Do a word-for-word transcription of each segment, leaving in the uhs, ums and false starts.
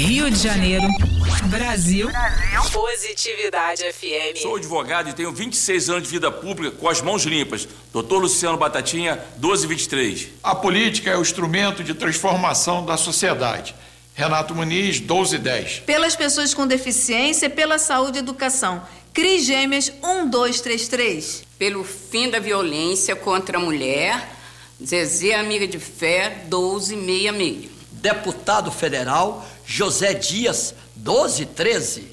Rio de Janeiro, Brasil, Brasil. Positividade F M. Sou advogado e tenho vinte e seis anos de vida pública com as mãos limpas. doutor Luciano Batatinha, doze vinte e três. A política é o instrumento de transformação da sociedade. Renato Muniz, doze dez. Pelas pessoas com deficiência, pela saúde e educação. Cris Gêmeas, um dois três três. Pelo fim da violência contra a mulher, Zezé Amiga de Fé, doze sessenta e seis. Deputado Federal, José Dias, doze treze.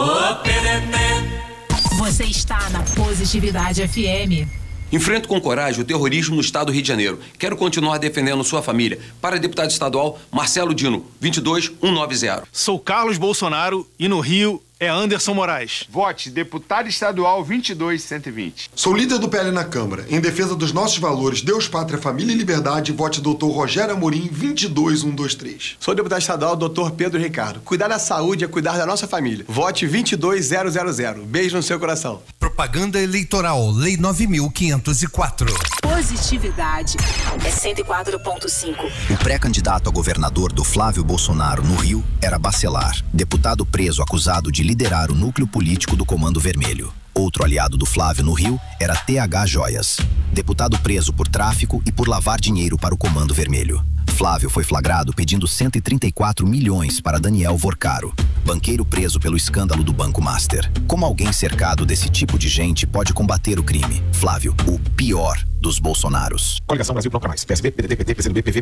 Você está na Positividade F M. Enfrento com coragem o terrorismo no estado do Rio de Janeiro. Quero continuar defendendo sua família. Para deputado estadual, Marcelo Dino, vinte e dois mil cento e noventa. Sou Carlos Bolsonaro e no Rio é Anderson Moraes. Vote deputado estadual vinte e dois mil cento e vinte. Sou líder do P L na Câmara. Em defesa dos nossos valores, Deus, Pátria, Família e Liberdade, vote doutor Rogério Amorim, vinte e dois mil cento e vinte e três. Sou deputado estadual doutor Pedro Ricardo. Cuidar da saúde é cuidar da nossa família. Vote vinte e dois mil. Beijo no seu coração. Propaganda eleitoral, Lei nove mil quinhentos e quatro. Positividade é cento e quatro ponto cinco. O pré-candidato a governador do Flávio Bolsonaro no Rio era Bacelar, deputado preso acusado de liderar o núcleo político do Comando Vermelho. Outro aliado do Flávio no Rio era T H Joias, deputado preso por tráfico e por lavar dinheiro para o Comando Vermelho. Flávio foi flagrado pedindo cento e trinta e quatro milhões para Daniel Vorcaro, banqueiro preso pelo escândalo do Banco Master. Como alguém cercado desse tipo de gente pode combater o crime? Flávio, o pior dos Bolsonaros. Coligação Brasil Não Pra Mais. P S B, P D T, P T, P C do B, P V,